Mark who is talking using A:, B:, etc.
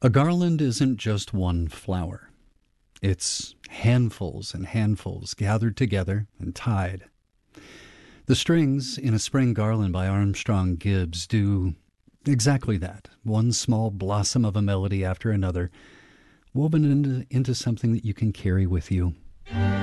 A: A garland isn't just one flower. It's handfuls and handfuls gathered together and tied. The strings in a spring garland by Armstrong Gibbs do exactly that. One small blossom of a melody after another, woven into something that you can carry with you.